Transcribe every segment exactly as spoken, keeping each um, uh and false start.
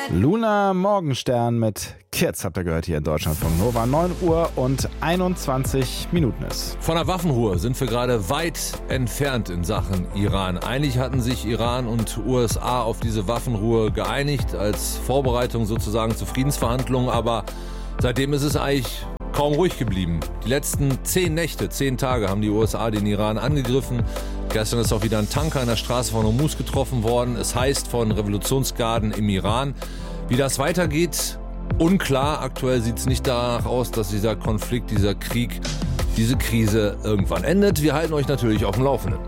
Luna Morgenstern mit Kids habt ihr gehört hier in Deutschland von Nova. neun Uhr und einundzwanzig Minuten ist. Von der Waffenruhe sind wir gerade weit entfernt in Sachen Iran. Eigentlich hatten sich Iran und U S A auf diese Waffenruhe geeinigt, als Vorbereitung sozusagen zu Friedensverhandlungen. Aber seitdem ist es eigentlich kaum ruhig geblieben. Die letzten zehn Nächte, zehn Tage haben die U S A den Iran angegriffen. Gestern ist auch wieder ein Tanker an der Straße von Hormuz getroffen worden. Es heißt von Revolutionsgarden im Iran. Wie das weitergeht, unklar. Aktuell sieht es nicht danach aus, dass dieser Konflikt, dieser Krieg, diese Krise irgendwann endet. Wir halten euch natürlich auf dem Laufenden.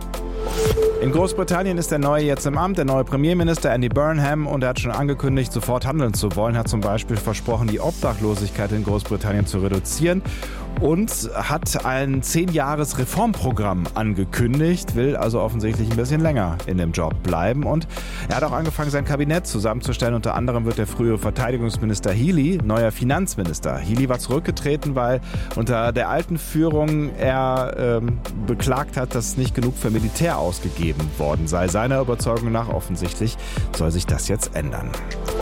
In Großbritannien ist der Neue jetzt im Amt, der neue Premierminister Andy Burnham, und er hat schon angekündigt, sofort handeln zu wollen, hat zum Beispiel versprochen, die Obdachlosigkeit in Großbritannien zu reduzieren und hat ein zehn-Jahres-Reformprogramm angekündigt, will also offensichtlich ein bisschen länger in dem Job bleiben, und er hat auch angefangen, sein Kabinett zusammenzustellen. Unter anderem wird der frühere Verteidigungsminister Healey neuer Finanzminister. Healey war zurückgetreten, weil unter der alten Führung er ähm, beklagt hat, dass nicht genug für Militär ausgegeben worden sei. Seiner Überzeugung nach offensichtlich soll sich das jetzt ändern.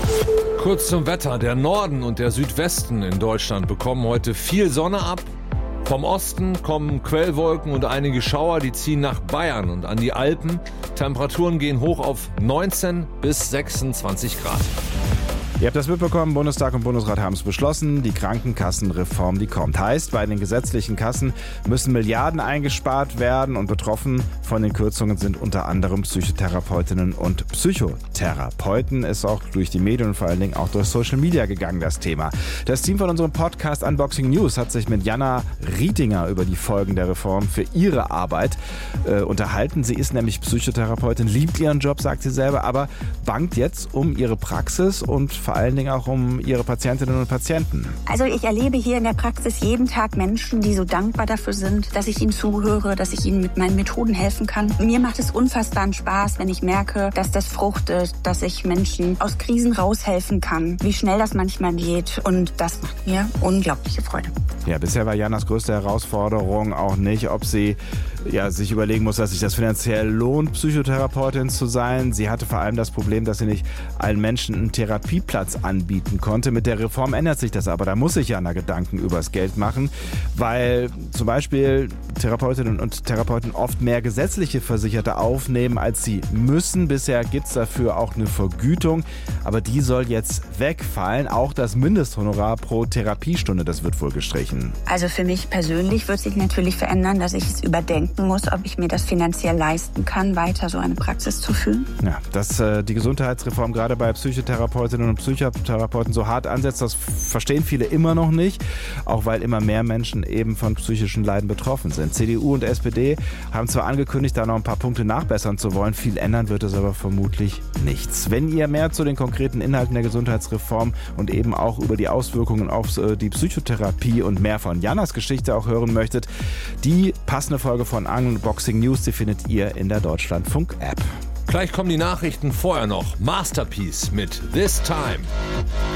Kurz zum Wetter. Der Norden und der Südwesten in Deutschland bekommen heute viel Sonne ab. Vom Osten kommen Quellwolken und einige Schauer, die ziehen nach Bayern und an die Alpen. Temperaturen gehen hoch auf neunzehn bis sechsundzwanzig Grad. Ihr habt das mitbekommen, Bundestag und Bundesrat haben es beschlossen, die Krankenkassenreform, die kommt. Heißt, bei den gesetzlichen Kassen müssen Milliarden eingespart werden, und betroffen von den Kürzungen sind unter anderem Psychotherapeutinnen und Psychotherapeuten. Ist auch durch die Medien und vor allen Dingen auch durch Social Media gegangen, das Thema. Das Team von unserem Podcast Unboxing News hat sich mit Jana Riedinger über die Folgen der Reform für ihre Arbeit äh, unterhalten. Sie ist nämlich Psychotherapeutin, liebt ihren Job, sagt sie selber, aber bangt jetzt um ihre Praxis und vor allen Dingen auch um ihre Patientinnen und Patienten. Also ich erlebe hier in der Praxis jeden Tag Menschen, die so dankbar dafür sind, dass ich ihnen zuhöre, dass ich ihnen mit meinen Methoden helfen kann. Mir macht es unfassbaren Spaß, wenn ich merke, dass das fruchtet, dass ich Menschen aus Krisen raushelfen kann, wie schnell das manchmal geht, und das macht mir unglaubliche Freude. Ja, bisher war Janas größte Herausforderung auch nicht, ob sie ja, sich überlegen muss, dass sich das finanziell lohnt, Psychotherapeutin zu sein. Sie hatte vor allem das Problem, dass sie nicht allen Menschen einen Therapieplatz anbieten konnte. Mit der Reform ändert sich das aber. Da muss sich Jana Gedanken übers Geld machen, weil zum Beispiel Therapeutinnen und Therapeuten oft mehr gesetzliche Versicherte aufnehmen, als sie müssen. Bisher gibt es dafür auch eine Vergütung, aber die soll jetzt wegfallen. Auch das Mindesthonorar pro Therapiestunde, das wird wohl gestrichen. Also für mich persönlich wird sich natürlich verändern, dass ich es überdenken muss, ob ich mir das finanziell leisten kann, weiter so eine Praxis zu führen. Ja, dass äh, die Gesundheitsreform gerade bei Psychotherapeutinnen und Psychotherapeuten so hart ansetzt, das verstehen viele immer noch nicht, auch weil immer mehr Menschen eben von psychischen Leiden betroffen sind. C D U und S P D haben zwar angekündigt, da noch ein paar Punkte nachbessern zu wollen, viel ändern wird es aber vermutlich nichts. Wenn ihr mehr zu den konkreten Inhalten der Gesundheitsreform und eben auch über die Auswirkungen auf äh, die Psychotherapie und mehr von Janas Geschichte auch hören möchtet, die passende Folge von Unboxing News, die findet ihr in der Deutschlandfunk-App. Gleich kommen die Nachrichten, vorher noch Masterpiece mit This Time.